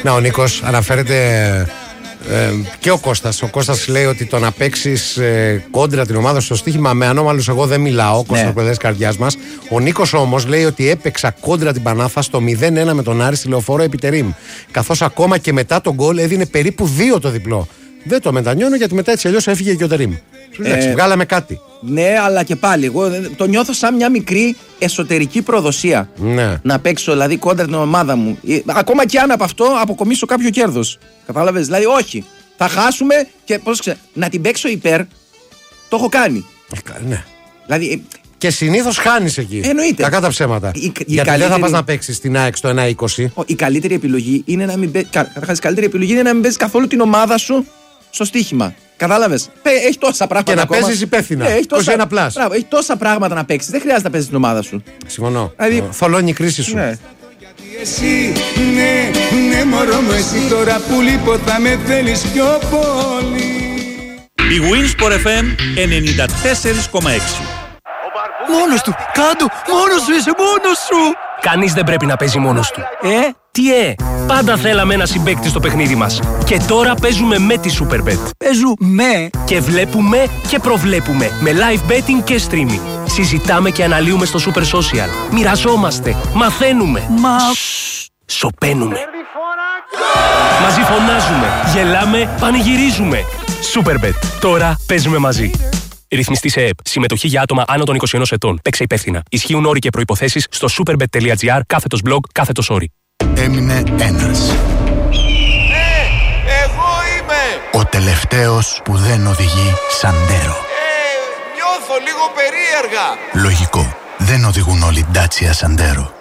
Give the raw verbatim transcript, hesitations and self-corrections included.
Να, ο Νίκος αναφέρεται ε, και ο Κώστας. Ο Κώστας λέει ότι το να παίξεις ε, κόντρα την ομάδα στο στοίχημα με ανώμαλους εγώ δεν μιλάω. Κώστας Ναι. Πρεδές καρδιάς μας. Ο Νίκος όμως λέει ότι έπαιξα κόντρα την Πανάθα στο μηδέν ένα με τον Άρη στη Λεωφόρο Επιτερίμ. Καθώς ακόμα και μετά τον γκολ έδινε περίπου δύο το διπλό. Δεν το μετανιώνω γιατί μετά έτσι αλλιώς έφυγε και ο Τερίμ. Εντάξει, Ε, βγάλαμε κάτι. Ναι, αλλά και πάλι. Εγώ το νιώθω σαν μια μικρή εσωτερική προδοσία. Ναι. Να παίξω δηλαδή κόντρα την ομάδα μου. Ε, Ακόμα και αν από αυτό αποκομίσω κάποιο κέρδος. Κατάλαβες. Δηλαδή, όχι. Θα χάσουμε και πώς ξέρω. Να την παίξω υπέρ. Το έχω κάνει. Ναι. Δηλαδή. ε, Και συνήθως χάνεις εκεί. Εννοείται. Κακά τα ψέματα. Η- η Γιατί δεν θα καλύτερη- πας να παίξεις στην ΑΕΚ στο ένα είκοσι. Η καλύτερη επιλογή είναι να μην παίζει. Καταρχάς, η καλύτερη επιλογή είναι να μην παίζει καθόλου την ομάδα σου στο στοίχημα. Κατάλαβες. Πε- Έχει τόσα πράγματα. Και να ακόμα. παίζεις υπεύθυνα. Ναι, έχει τόσα- είκοσι ένα πλάς. Μπράβο, έχει τόσα πράγματα να παίξει. Δεν χρειάζεται να παίζει την ομάδα σου. Συμφωνώ. Δηλαδή- Ε, Θολώνει η κρίση σου. Ναι. Εσύ, ναι, ναι μωρό μου, εσύ τώρα που λείπω θα με θέλεις πιο πολύ. Η Winsport εφ εμ ενενήντα τέσσερα κόμμα έξι. Μόνος του! Κάντο! Μόνος σου είσαι! Μόνος σου! Κανείς δεν πρέπει να παίζει μόνος του. Ε? Τι ε? Πάντα θέλαμε ένα συμπαίκτη στο παιχνίδι μας. Και τώρα παίζουμε με τη Superbet. Παίζουμε. Και βλέπουμε και προβλέπουμε. Με live betting και streaming. Συζητάμε και αναλύουμε στο Super Social. Μοιραζόμαστε. Μαθαίνουμε. Μα... Σοπαίνουμε. Μαζί φωνάζουμε. Γελάμε. Πανηγυρίζουμε. Superbet. Τώρα παίζουμε μαζί. Ρυθμιστή σε ΕΕΠ. Συμμετοχή για άτομα άνω των είκοσι ενός ετών. Παίξε υπεύθυνα. Ισχύουν όροι και προϋποθέσεις στο superbet.gr κάθετος blog κάθετος όροι. Έμεινε ένας. Ε, εγώ είμαι. Ο τελευταίος που δεν οδηγεί Σαντέρο. Ε, νιώθω λίγο περίεργα. Λογικό. Δεν οδηγούν όλοι Dacia Sandero.